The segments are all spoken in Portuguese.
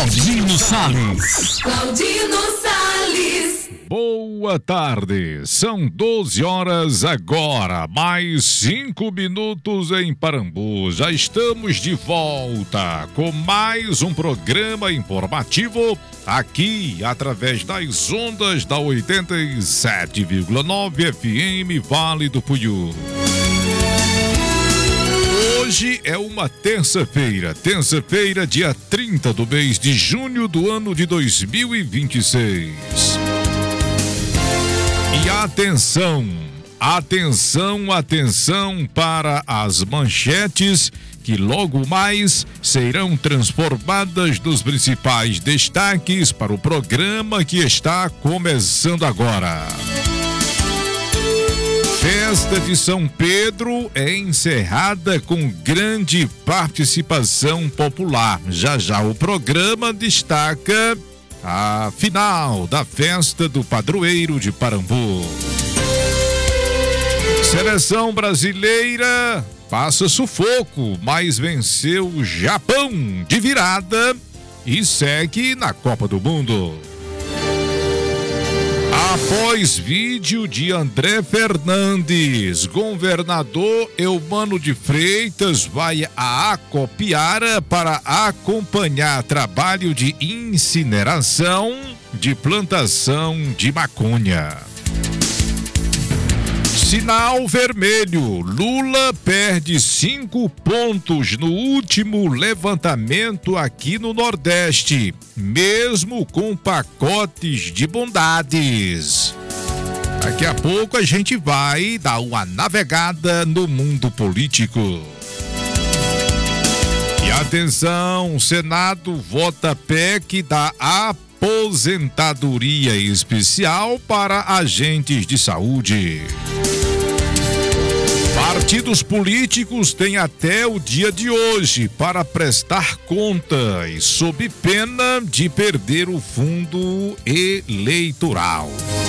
Claudino Salles. Claudino Salles. Boa tarde, são 12 horas agora, mais 5 minutos em Parambu. Já estamos de volta com mais um programa informativo aqui através das ondas da 87,9 FM Vale do Puiú. Hoje é uma terça-feira, dia 30 do mês de junho do ano de 2026. E atenção para as manchetes que logo mais serão transformadas nos principais destaques para o programa que está começando agora. Festa de São Pedro é encerrada com grande participação popular. Já o programa destaca a final da festa do padroeiro de Parambu. Seleção brasileira passa sufoco, mas venceu o Japão de virada e segue na Copa do Mundo. Após vídeo de André Fernandes, governador Eumano de Freitas vai a Acopiara para acompanhar trabalho de incineração de plantação de maconha. Sinal vermelho, Lula perde 5 pontos no último levantamento aqui no Nordeste, mesmo com pacotes de bondades. Daqui a pouco a gente vai dar uma navegada no mundo político. E atenção, o Senado vota PEC da aposentadoria especial para agentes de saúde. Partidos políticos têm até o dia de hoje para prestar contas, sob pena de perder o fundo eleitoral.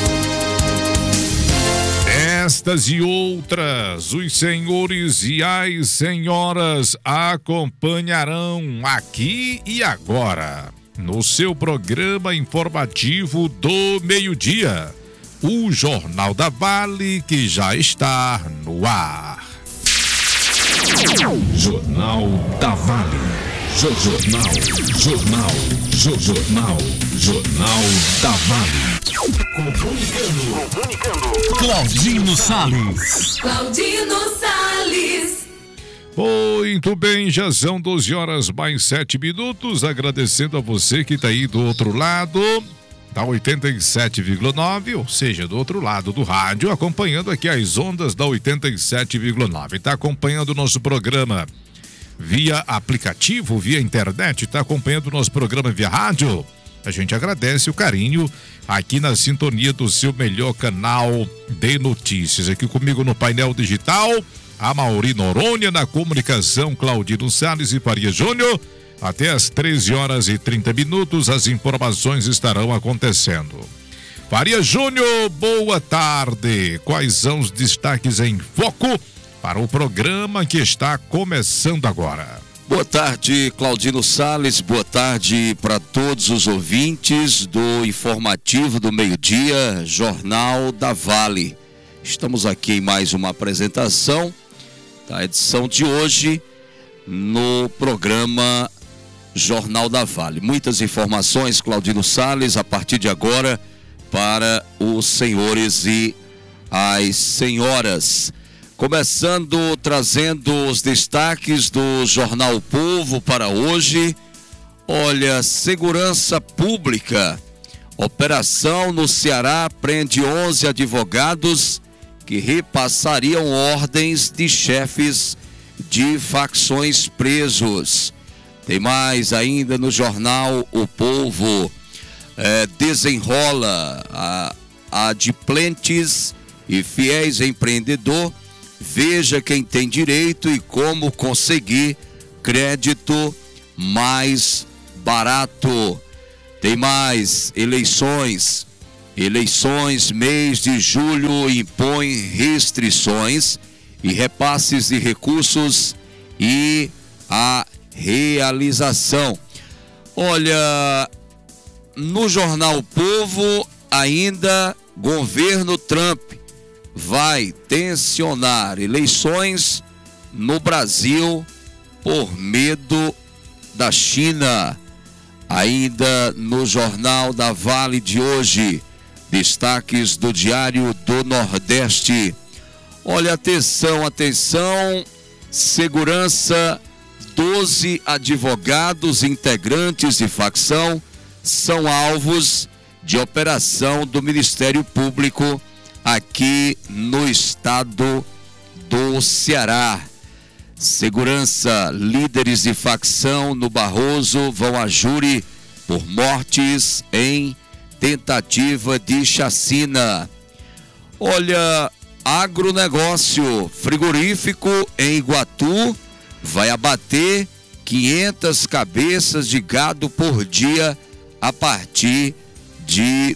Estas e outras, os senhores e as senhoras acompanharão aqui e agora, no seu programa informativo do meio-dia. O Jornal da Vale, que já está no ar. Jornal da Vale. Jornal da Vale. Comunicando. Claudino Salles. Claudino Salles. Muito bem, já são 12 horas mais 7 minutos. Agradecendo a você que está aí do outro lado da 87,9, ou seja, do outro lado do rádio, acompanhando aqui as ondas da 87,9. Está acompanhando o nosso programa via aplicativo, via internet, está acompanhando o nosso programa via rádio. A gente agradece o carinho aqui na sintonia do seu melhor canal de notícias. Aqui comigo no painel digital, a Mauri Noronha, na comunicação, Claudino Salles e Faria Júnior. Até às 13 horas e 30 minutos, as informações estarão acontecendo. Faria Júnior, boa tarde. Quais são os destaques em foco para o programa que está começando agora? Boa tarde, Claudino Salles. Boa tarde para todos os ouvintes do informativo do meio-dia, Jornal da Vale. Estamos aqui em mais uma apresentação da edição de hoje no programa Jornal da Vale. Muitas informações, Claudino Salles, a partir de agora para os senhores e as senhoras. Começando, trazendo os destaques do Jornal Povo para hoje. Olha, segurança pública. Operação no Ceará prende 11 advogados que repassariam ordens de chefes de facções presos. Tem mais ainda no jornal O Povo. Desenrola adimplentes e fiéis empreendedor. Veja quem tem direito e como conseguir crédito mais barato. Tem mais eleições. Mês de julho impõe restrições e repasses de recursos e a realização. Olha, no jornal O Povo, ainda governo Trump vai tensionar eleições no Brasil por medo da China. Ainda no Jornal da Vale de hoje, destaques do Diário do Nordeste. Olha, atenção, segurança, 12 advogados integrantes de facção são alvos de operação do Ministério Público aqui no estado do Ceará. Segurança, líderes de facção no Barroso vão a júri por mortes em tentativa de chacina. Olha, agronegócio, frigorífico em Iguatu vai abater 500 cabeças de gado por dia a partir de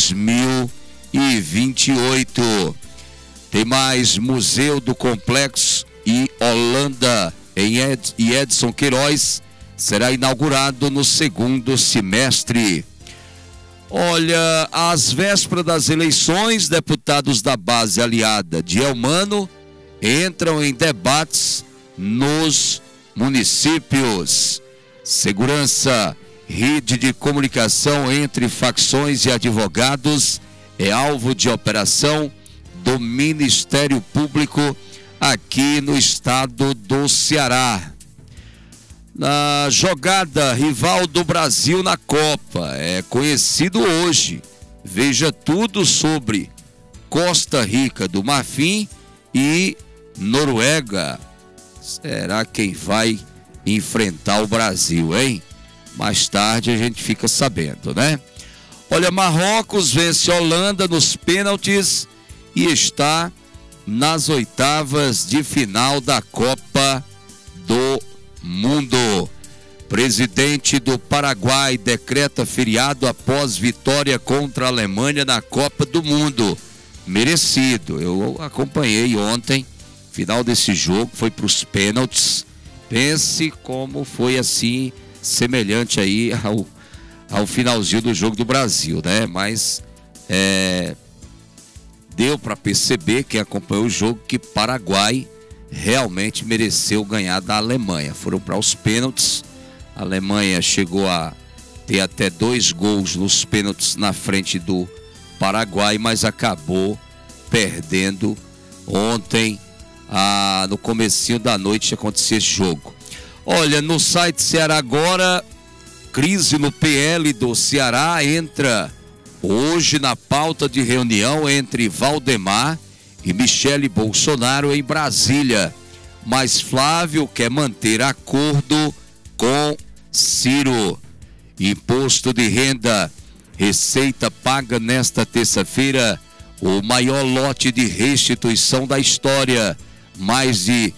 2028. Tem mais Museu do Complexo e Holanda e Edson Queiroz será inaugurado no segundo semestre. Olha, às vésperas das eleições, deputados da base aliada de Elmano entram em debates nos municípios. Segurança, rede de comunicação entre facções e advogados é alvo de operação do Ministério Público aqui no estado do Ceará. Na jogada, rival do Brasil na Copa é conhecido hoje. Veja tudo sobre Costa Rica do Marfim e Noruega. Será quem vai enfrentar o Brasil, hein? Mais tarde a gente fica sabendo, né? Olha, Marrocos vence a Holanda nos pênaltis e está nas oitavas de final da Copa do Mundo. Presidente do Paraguai decreta feriado após vitória contra a Alemanha na Copa do Mundo. Merecido. Eu acompanhei ontem. Final desse jogo foi para os pênaltis. Pense como foi assim, semelhante aí ao finalzinho do jogo do Brasil, né? Mas deu para perceber, quem acompanhou o jogo, que Paraguai realmente mereceu ganhar da Alemanha. Foram para os pênaltis. A Alemanha chegou a ter até 2 gols nos pênaltis na frente do Paraguai, mas acabou perdendo ontem. No comecinho da noite aconteceu esse jogo. Olha, no site Ceará Agora, crise no PL do Ceará entra hoje na pauta de reunião entre Valdemar e Michele Bolsonaro em Brasília. Mas Flávio quer manter acordo com Ciro. Imposto de renda, Receita paga nesta terça-feira o maior lote de restituição da história. Mais de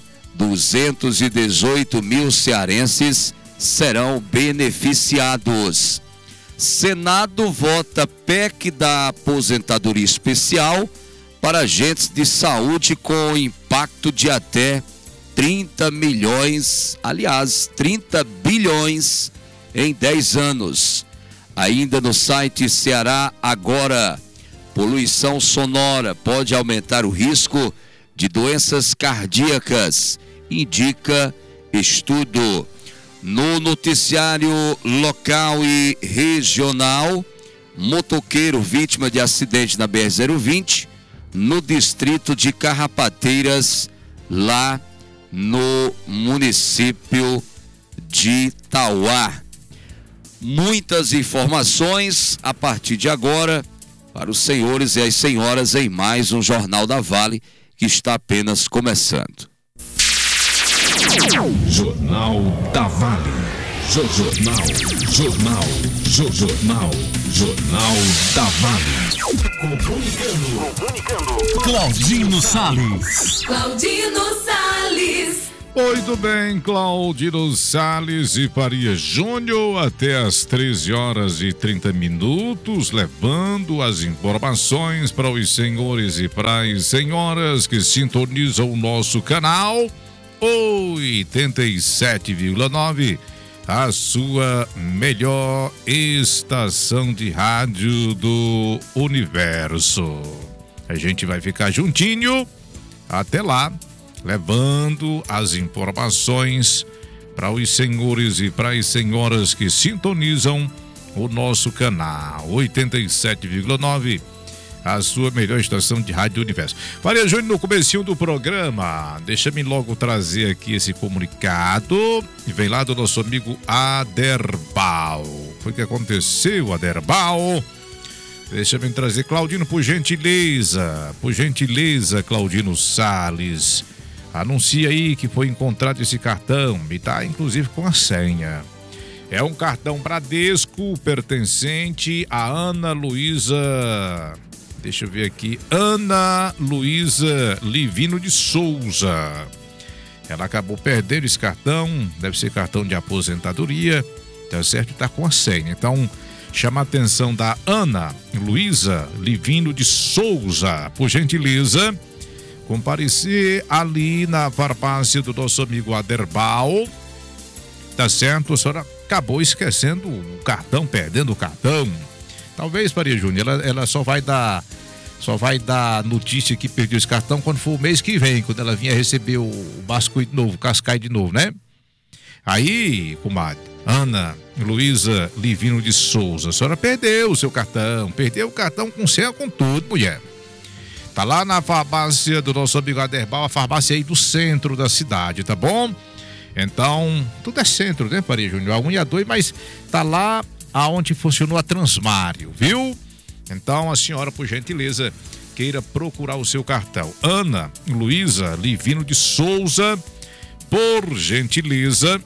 218 mil cearenses serão beneficiados. Senado vota PEC da aposentadoria especial para agentes de saúde com impacto de até 30 bilhões em 10 anos. Ainda no site Ceará Agora, poluição sonora pode aumentar o risco de doenças cardíacas, indica estudo. No noticiário local e regional, motoqueiro vítima de acidente na BR-020, no distrito de Carrapateiras, lá no município de Tauá. Muitas informações a partir de agora para os senhores e as senhoras em mais um Jornal da Vale, que está apenas começando. Jornal da Vale. Jornal da Vale. Comunicando. Claudino Salles. Muito bem, Claudino Salles e Faria Júnior, até às 13h30, levando as informações para os senhores e para as senhoras que sintonizam o nosso canal 87,9, a sua melhor estação de rádio do universo. A gente vai ficar juntinho até lá, levando as informações para os senhores e para as senhoras que sintonizam o nosso canal 87,9, a sua melhor estação de rádio do universo. Faria Júnior, no comecinho do programa, deixa-me logo trazer aqui esse comunicado, que vem lá do nosso amigo Aderbal. Foi o que aconteceu, Aderbal? Deixa-me trazer, Claudino, por gentileza, Claudino Salles, anuncia aí que foi encontrado esse cartão, e tá inclusive com a senha. É um cartão Bradesco pertencente a Ana Luísa, deixa eu ver aqui, Ana Luísa Livino de Souza. Ela acabou perdendo esse cartão, deve ser cartão de aposentadoria, tá certo? Tá com a senha. Então, chama a atenção da Ana Luísa Livino de Souza, por gentileza, comparecer ali na farmácia do nosso amigo Aderbal, tá certo? A senhora acabou esquecendo o cartão, perdendo o cartão. Talvez, Faria Júnior, ela só vai dar notícia que perdeu esse cartão quando for o mês que vem, quando ela vier receber o basculho de novo, o cascai de novo, né? Aí, comadre, Ana Luísa Livino de Souza, a senhora perdeu o seu cartão, com senha, com tudo, mulher. Tá lá na farmácia do nosso amigo Aderbal, a farmácia aí do centro da cidade, tá bom? Então, tudo é centro, né, Faria Júnior? A 1 e a 2, mas tá lá aonde funcionou a Transmário, viu? Então, a senhora, por gentileza, queira procurar o seu cartão. Ana Luísa Livino de Souza, por gentileza,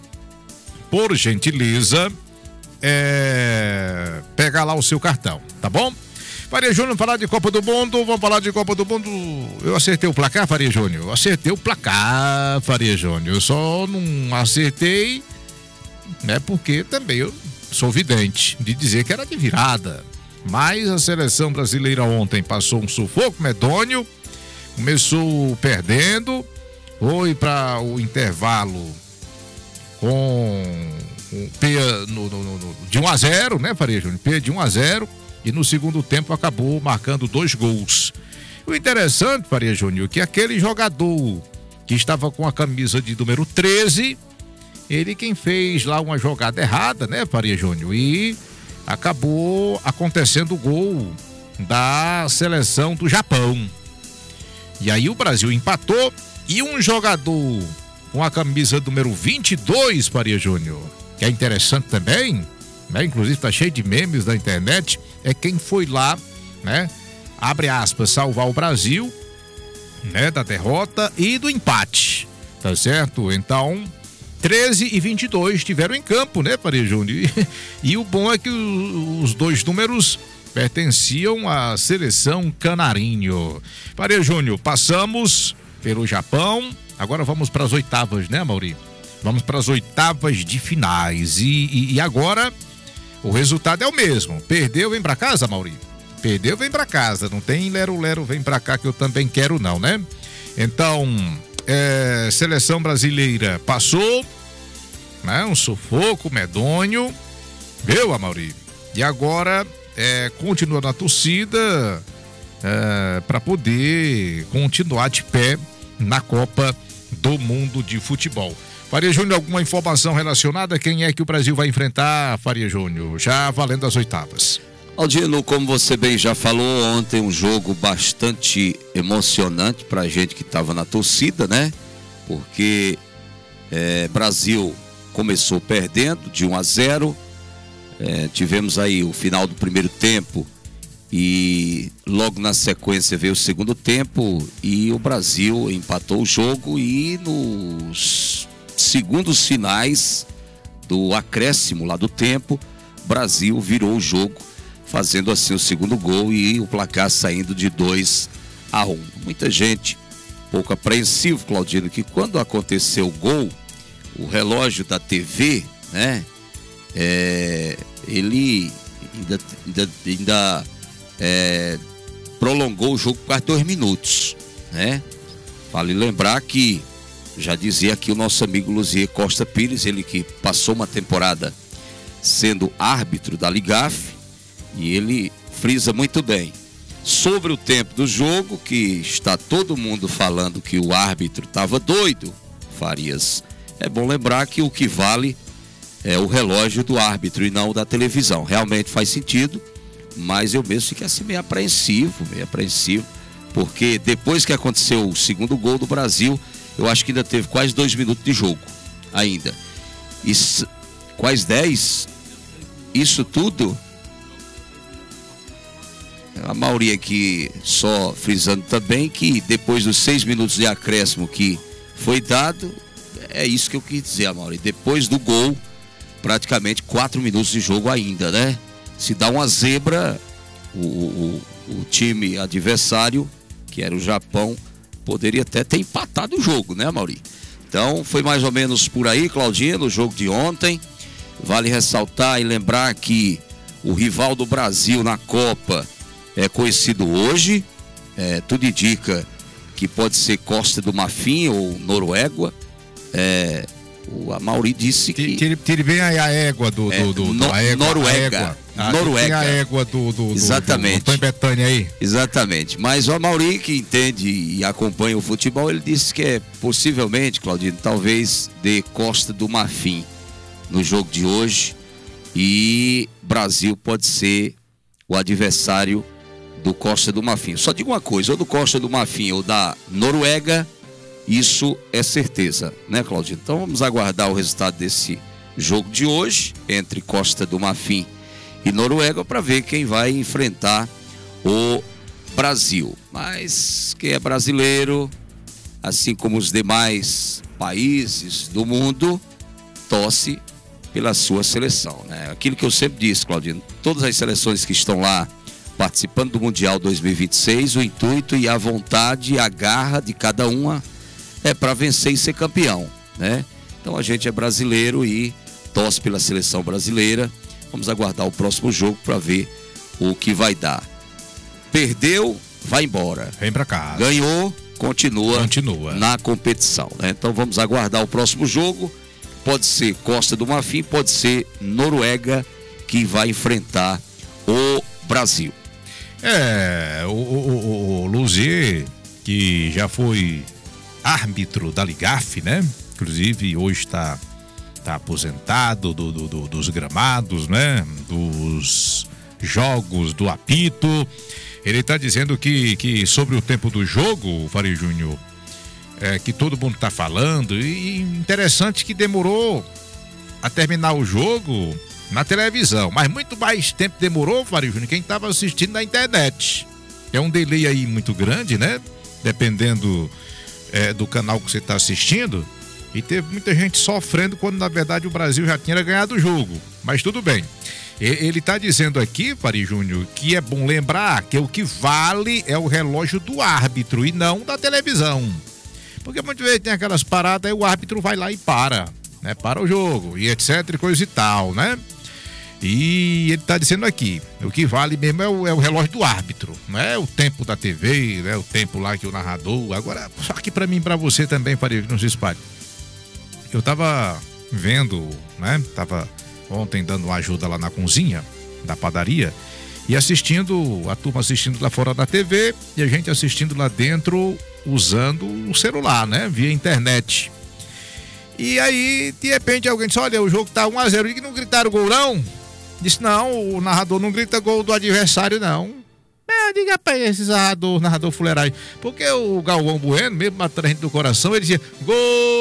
pegar lá o seu cartão, tá bom? Faria Júnior, falar de Copa do Mundo, vamos falar de Copa do Mundo. Eu acertei o placar, Faria Júnior? Acertei o placar, Faria Júnior. Eu só não acertei, né, porque também eu sou vidente de dizer que era de virada. Mas a seleção brasileira ontem passou um sufoco medonho, começou perdendo, foi para o intervalo com P de 1-0, né, Faria Júnior? P de 1-0. E no segundo tempo acabou marcando 2 gols. O interessante, Faria Júnior, que aquele jogador que estava com a camisa de número 13, ele quem fez lá uma jogada errada, né, Faria Júnior? E acabou acontecendo o gol da seleção do Japão. E aí o Brasil empatou e um jogador com a camisa número 22, Faria Júnior, que é interessante também, né? Inclusive tá cheio de memes da internet, é quem foi lá, né, abre aspas, salvar o Brasil, né, da derrota e do empate, tá certo? Então, 13 e 22 estiveram em campo, né, Faria Júnior? E o bom é que os 2 números pertenciam à seleção canarinho. Faria Júnior, passamos pelo Japão, agora vamos para as oitavas, né, Mauri? Vamos para as oitavas de finais e agora o resultado é o mesmo. Perdeu, vem pra casa, Mauri? Perdeu, vem pra casa. Não tem lero-lero, vem pra cá que eu também quero não, né? Então, seleção brasileira passou, né? Um sufoco medonho, viu, Mauri? E agora continua na torcida para poder continuar de pé na Copa do Mundo de Futebol. Faria Júnior, alguma informação relacionada a quem é que o Brasil vai enfrentar, Faria Júnior, já valendo as oitavas? Aldino, como você bem já falou, ontem um jogo bastante emocionante pra gente que estava na torcida, né? Porque Brasil começou perdendo de 1-0, tivemos aí o final do primeiro tempo e logo na sequência veio o segundo tempo e o Brasil empatou o jogo e nos segundos finais do acréscimo lá do tempo, Brasil virou o jogo, fazendo assim o segundo gol e o placar saindo de 2-1. Muita gente pouco apreensivo, Claudino, que quando aconteceu o gol, o relógio da TV, né, ele ainda prolongou o jogo por quase 2 minutos, né? Vale lembrar que Já dizia aqui o nosso amigo Luzier Costa Pires, ele que passou uma temporada sendo árbitro da Ligaf, e ele frisa muito bem sobre o tempo do jogo, que está todo mundo falando que o árbitro estava doido, Farias. É bom lembrar que o que vale é o relógio do árbitro e não o da televisão. Realmente faz sentido, mas eu mesmo fiquei assim meio apreensivo, porque depois que aconteceu o segundo gol do Brasil, eu acho que ainda teve quase 2 minutos de jogo ainda. Isso, quase 10? Isso tudo? A maioria aqui só frisando também que depois dos 6 minutos de acréscimo que foi dado, é isso que eu quis dizer, Amaury. Depois do gol, praticamente 4 minutos de jogo ainda, né? Se dá uma zebra, o time adversário, que era o Japão, poderia até ter empatado o jogo, né, Amaury? Então foi mais ou menos por aí, Claudinha, no jogo de ontem. Vale ressaltar e lembrar que o rival do Brasil na Copa é conhecido hoje, tudo indica que pode ser Costa do Marfim ou Noruega. O Amaury disse que... Tire bem a égua do Noruega. Noruega. Tem a égua do Exatamente. Antônio Betânia aí. Exatamente. Mas o Amaury, que entende e acompanha o futebol, ele disse que é possivelmente, Claudino, talvez de Costa do Marfim no jogo de hoje. E Brasil pode ser o adversário do Costa do Marfim. Só digo uma coisa, ou do Costa do Marfim ou da Noruega, isso é certeza, né, Claudinho? Então vamos aguardar o resultado desse jogo de hoje, entre Costa do Marfim e Noruega, para ver quem vai enfrentar o Brasil. Mas quem é brasileiro, assim como os demais países do mundo, torce pela sua seleção, né? Aquilo que eu sempre disse, Claudinho, todas as seleções que estão lá participando do Mundial 2026, o intuito e a vontade e a garra de cada uma é para vencer e ser campeão, né? Então a gente é brasileiro e torce pela seleção brasileira. Vamos aguardar o próximo jogo para ver o que vai dar. Perdeu, vai embora. Vem para cá. Ganhou, continua na competição, né? Então vamos aguardar o próximo jogo. Pode ser Costa do Marfim, pode ser Noruega que vai enfrentar o Brasil. O Luzier, que já foi árbitro da Ligaf, né? Inclusive hoje está aposentado dos gramados, né? Dos jogos, do apito. Ele está dizendo que sobre o tempo do jogo, Faria Júnior, que todo mundo está falando, e interessante que demorou a terminar o jogo na televisão, mas muito mais tempo demorou, Faria Júnior, quem estava assistindo na internet. É um delay aí muito grande, né? Dependendo do canal que você está assistindo, e teve muita gente sofrendo quando na verdade o Brasil já tinha ganhado o jogo, mas tudo bem. Ele está dizendo aqui, Faria Júnior, que é bom lembrar que o que vale é o relógio do árbitro e não da televisão, porque muitas vezes tem aquelas paradas, aí o árbitro vai lá e para, né? Para o jogo e etc, coisa e tal, né? E ele está dizendo aqui, o que vale mesmo é o relógio do árbitro, não é o tempo da TV, né? O tempo lá que o narrador... Agora, só que para mim, para você também, Faria, que não se espalhe. Eu tava vendo, né? Tava ontem dando uma ajuda lá na cozinha da padaria e a turma assistindo lá fora da TV e a gente assistindo lá dentro usando o celular, né? Via internet. E aí, de repente, alguém disse, olha, o jogo tá 1-0, e que não gritaram gol, não? Disse, não, o narrador não grita gol do adversário, não. Diga pra esse narrador fuleiragem. Porque o Galvão Bueno, mesmo matando a gente do coração, ele dizia, gol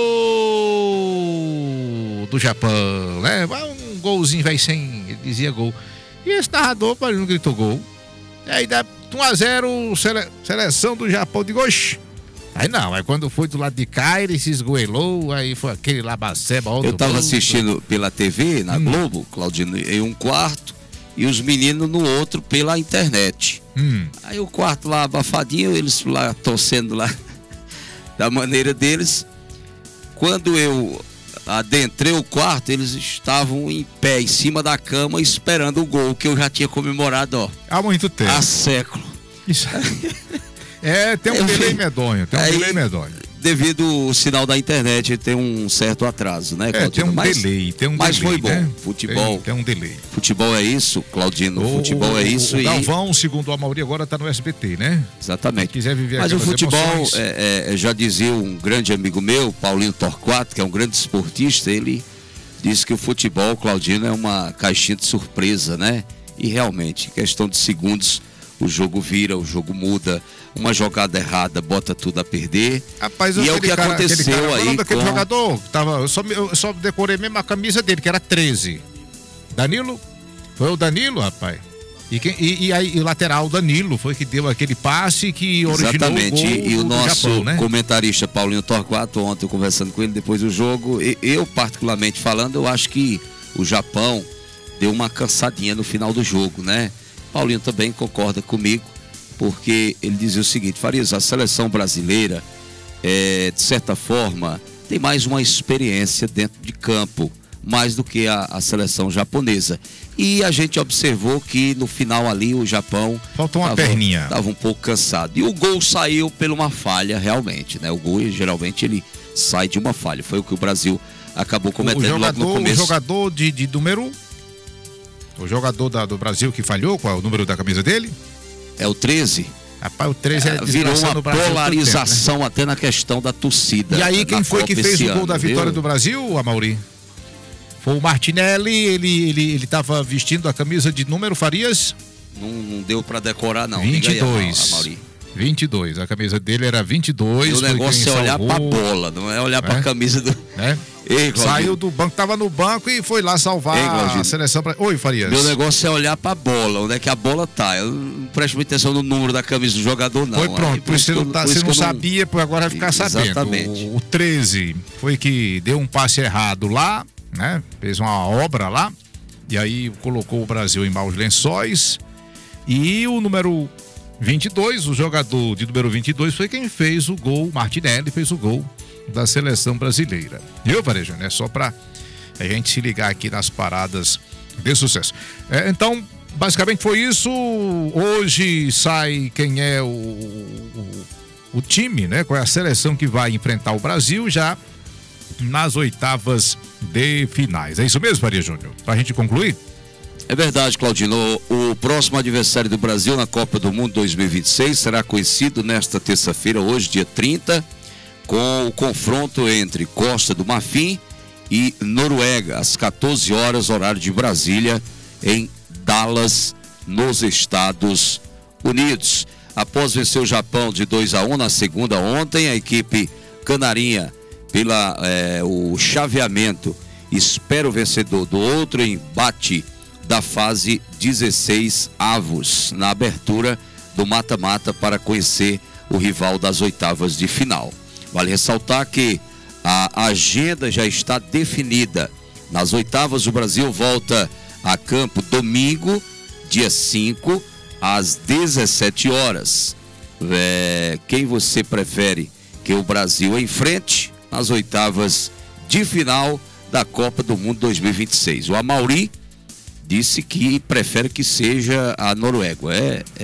do Japão, né? Um golzinho, vai sem, ele dizia gol. E esse narrador, ele não gritou gol. E aí dá 1-0, seleção do Japão, de oxe. Aí não, aí quando foi do lado de cá, ele se esgoelou, aí foi aquele labaceba. Eu tava assistindo pela TV, na Globo, Claudino, em um quarto, e os meninos no outro pela internet. Aí o quarto lá abafadinho, eles lá torcendo lá da maneira deles. Quando eu adentrei o quarto, eles estavam em pé, em cima da cama, esperando o gol que eu já tinha comemorado, ó. Há muito tempo. Há século. Isso. Tem um delay medonho, delay medonho. devido ao sinal da internet tem um certo atraso, né, Claudino? Tem um delay, mas delay, foi bom, né? Futebol. Tem um delay. Futebol é isso, Claudino, futebol é isso. O Galvão, segundo o Amaury, agora tá no SBT, né? Exatamente. Se quiser viver mas o aquelas futebol, emoções... já dizia um grande amigo meu, Paulinho Torquato, que é um grande esportista, ele disse que o futebol, Claudino, é uma caixinha de surpresa, né? E realmente, em questão de segundos, o jogo vira, o jogo muda, uma jogada errada bota tudo a perder. Rapaz, e é o que aconteceu aí daquele jogador, eu só decorei mesmo a camisa dele, que era 13. Danilo? Foi o Danilo, rapaz. E aí o lateral Danilo foi que deu aquele passe que originou exatamente. O gol e o do nosso Japão, né? comentarista Paulinho Torquato, ontem conversando com ele depois do jogo, eu particularmente falando, eu acho que o Japão deu uma cansadinha no final do jogo, né? Paulinho também concorda comigo, porque ele dizia o seguinte: Farias, a seleção brasileira, de certa forma, tem mais uma experiência dentro de campo, mais do que a seleção japonesa. E a gente observou que no final ali o Japão faltou uma perninha. Estava um pouco cansado. E o gol saiu por uma falha, realmente, né? O gol geralmente ele sai de uma falha. Foi o que o Brasil acabou cometendo logo no começo. O jogador de número... O jogador do Brasil que falhou, qual é o número da camisa dele? É o 13. Rapaz, o 13 virou uma polarização tempo, né? até na questão da torcida. E aí quem foi que fez o gol da vitória do Brasil, Amaury? Foi o Martinelli, ele estava vestindo a camisa de número, Farias? Não deu para decorar, não. 22. 22, a camisa dele era 22. E o negócio é olhar para a bola, não é olhar para a camisa do... Ei, saiu do banco, estava no banco e foi lá salvar a seleção. Oi, Farias. Meu negócio é olhar para a bola, onde é que a bola tá. Eu não presto muita atenção no número da camisa do jogador, não. Foi pronto, por isso você não sabia, por agora vai ficar sabendo. Exatamente. O 13 foi que deu um passe errado lá, né? Fez uma obra lá, e aí colocou o Brasil em maus lençóis. E o número 22, o jogador de número 22 foi quem fez o gol, Martinelli fez o gol da seleção brasileira. Viu, Varejo? É só pra a gente se ligar aqui nas paradas de sucesso. Então, basicamente foi isso. Hoje sai quem é o time, né? Qual é a seleção que vai enfrentar o Brasil já nas oitavas de finais. É isso mesmo, Faria Júnior? Pra gente concluir? É verdade, Claudino. O próximo adversário do Brasil na Copa do Mundo 2026 será conhecido nesta terça-feira, hoje, dia 30, com o confronto entre Costa do Marfim e Noruega, às 14 horas, horário de Brasília, em Dallas, nos Estados Unidos. Após vencer o Japão de 2-1 na segunda ontem, a equipe canarinha, o chaveamento, espera o vencedor do outro embate da fase 16 avos, na abertura do mata-mata, para conhecer o rival das oitavas de final. Vale ressaltar que a agenda já está definida. Nas oitavas, o Brasil volta a campo domingo, dia 5, às 17 horas. Quem você prefere que o Brasil enfrente nas oitavas de final da Copa do Mundo 2026? O Amaury disse que prefere que seja a Noruega.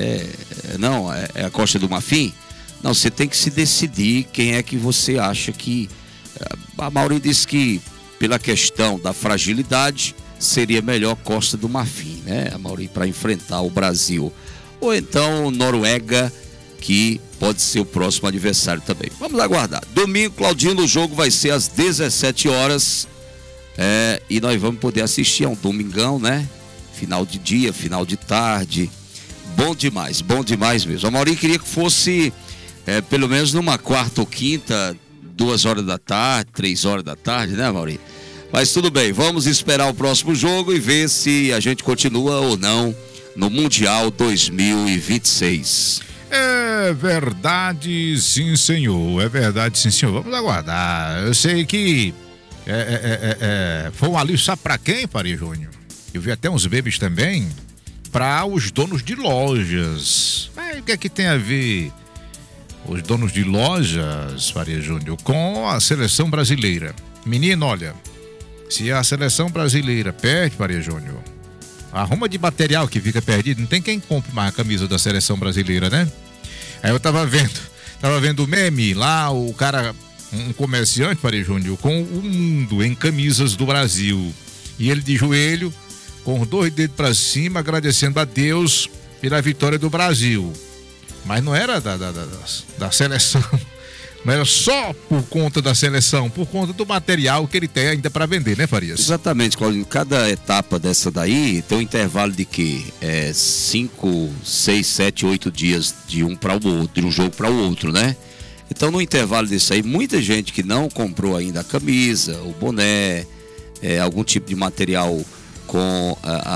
É a Costa do Marfim? Não, você tem que se decidir quem é que você acha que... A Amaury disse que, pela questão da fragilidade, seria melhor Costa do Marfim, né, Amaury, para enfrentar o Brasil. Ou então Noruega, que pode ser o próximo adversário também. Vamos aguardar. Domingo, Claudino, o jogo vai ser às 17 horas. E nós vamos poder assistir a um domingão, né? Final de dia, final de tarde. Bom demais mesmo. A Amaury queria que fosse pelo menos numa quarta ou quinta, 2 horas da tarde, 3 horas da tarde, né, Amaury? Mas tudo bem, vamos esperar o próximo jogo e ver se a gente continua ou não no Mundial 2026. É verdade, sim, senhor. É verdade, sim, senhor. Vamos aguardar. Eu sei que foi um alívio, sabe pra quem, Faria Júnior? Eu vi até uns bebês também para os donos de lojas. O que é que tem a ver os donos de lojas, Faria Júnior, com a seleção brasileira? Menino, olha, se a seleção brasileira perde, Faria Júnior, arruma de material que fica perdido, não tem quem compre mais a camisa da seleção brasileira, né? Aí eu tava vendo o meme lá, o cara um comerciante, Faria Júnior, com o mundo em camisas do Brasil. E ele de joelho, com os 2 dedos para cima, agradecendo a Deus pela vitória do Brasil. Mas não era da seleção, não era só por conta da seleção, por conta do material que ele tem ainda para vender, né, Farias? Exatamente, Claudinho. Cada etapa dessa daí tem um intervalo de quê? 5, 6, 7, 8 dias de um para o outro, de um jogo para o outro, né? Então, no intervalo disso aí, muita gente que não comprou ainda a camisa, o boné, algum tipo de material com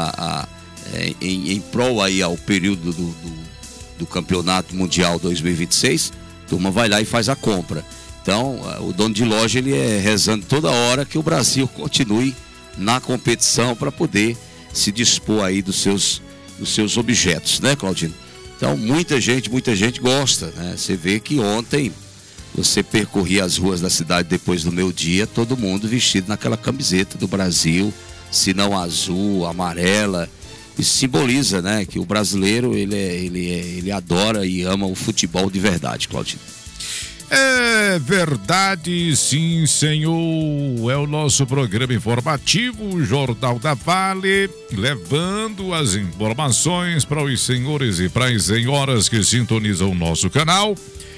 em prol aí ao período do Campeonato Mundial 2026, a turma vai lá e faz a compra. Então, o dono de loja, ele rezando toda hora que o Brasil continue na competição para poder se dispor aí dos seus objetos, né, Claudinho? Então, muita gente gosta, né? Você vê que ontem você percorria as ruas da cidade depois do meio-dia, todo mundo vestido naquela camiseta do Brasil, se não azul, amarela. Isso simboliza, né, que o brasileiro ele adora e ama o futebol de verdade, Claudinho. É verdade, sim, senhor. É o nosso programa informativo, o Jornal da Vale, levando as informações para os senhores e para as senhoras que sintonizam o nosso canal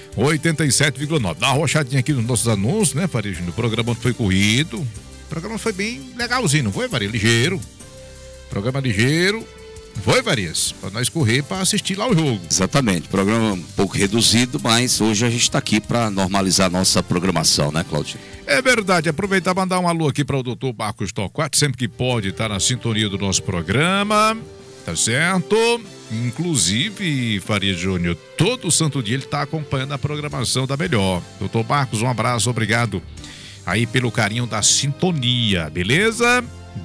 87,9. Dá uma rochadinha aqui nos nossos anúncios, né, Faria Júnior? O programa foi corrido, o programa foi bem legalzinho, não foi, Faria? Ligeiro. Programa ligeiro. Foi, Varias? Para nós correr para assistir lá o jogo. Exatamente. Programa um pouco reduzido, mas hoje a gente está aqui para normalizar a nossa programação, né, Claudinho? É verdade. Aproveitar e mandar um alô aqui para o Dr. Marcos Torquato, sempre que pode estar na sintonia do nosso programa. Tá certo? Inclusive, Faria Júnior, todo santo dia ele está acompanhando a programação da Melhor. Dr. Marcos, um abraço, obrigado aí pelo carinho da sintonia, beleza?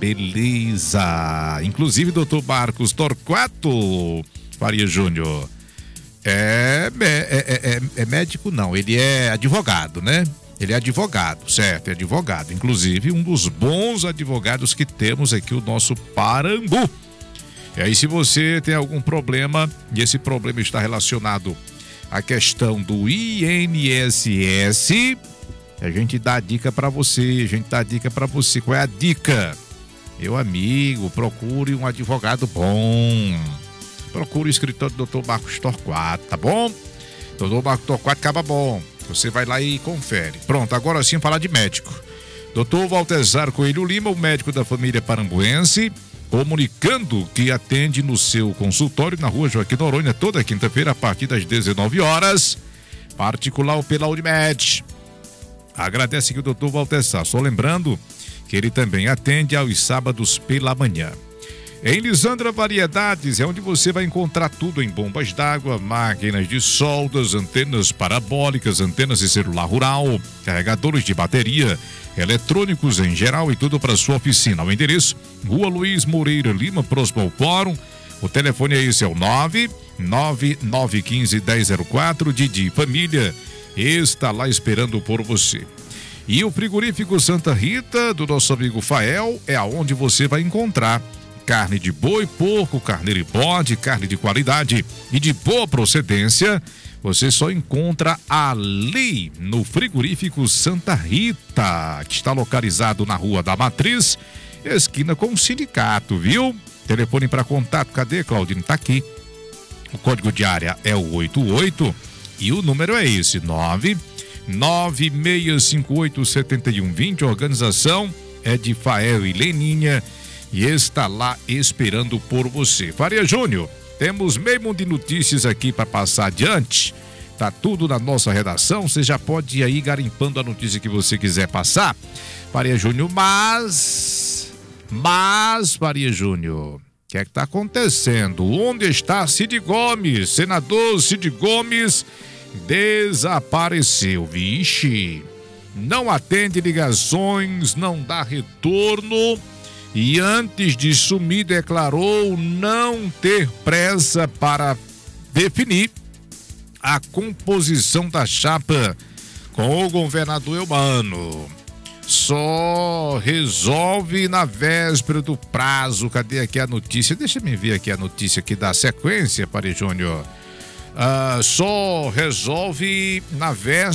Beleza. Inclusive, doutor Marcos Torquato, Faria Júnior, é médico, não, ele é advogado, né? Ele é advogado, certo? É advogado. Inclusive, um dos bons advogados que temos aqui, o nosso Parambu. E aí, se você tem algum problema, e esse problema está relacionado à questão do INSS, a gente dá a dica para você, Qual é a dica? Meu amigo, procure um advogado bom. Procure o escritório do Dr. Marcos Torquato, tá bom? Dr. Marcos Torquato acaba bom. Você vai lá e confere. Pronto, agora sim falar de médico. Dr. Valtezar Coelho Lima, o médico da família parambuense, comunicando que atende no seu consultório na rua Joaquim Noronha toda quinta-feira a partir das 19 horas, particular ou pela Unimed. Agradece aqui o Dr. Valtezar, só lembrando que ele também atende aos sábados pela manhã. Em Lisandra Variedades é onde você vai encontrar tudo em bombas d'água, máquinas de soldas, antenas parabólicas, antenas de celular rural, carregadores de bateria, eletrônicos em geral e tudo para sua oficina. O endereço, Rua Luiz Moreira Lima, próximo ao Fórum. O telefone é esse, é o 99915-1004, Didi Família está lá esperando por você. E o frigorífico Santa Rita, do nosso amigo Fael, é aonde você vai encontrar carne de boi, porco, carneiro e bode, carne de qualidade e de boa procedência. Você só encontra ali no frigorífico Santa Rita, que está localizado na Rua da Matriz, esquina com o sindicato, viu? Telefone para contato, cadê, Claudinho? Tá aqui. O código de área é o 88 e o número é esse, 996587120. A organização é de Fael e Leninha e está lá esperando por você. Faria Júnior, temos meio mundo de notícias aqui para passar adiante. Tá tudo na nossa redação. Você já pode ir aí garimpando a notícia que você quiser passar, Faria Júnior. Mas, Faria Júnior, o que é que tá acontecendo? Onde está Cid Gomes? Senador Cid Gomes desapareceu. Vixe, não atende ligações, não dá retorno. E antes de sumir, declarou não ter pressa para definir a composição da chapa com o governador Eumano. Só resolve na véspera do prazo. Cadê aqui a notícia? Deixa eu ver aqui a notícia que dá sequência, Faria Júnior. Só resolve na véspera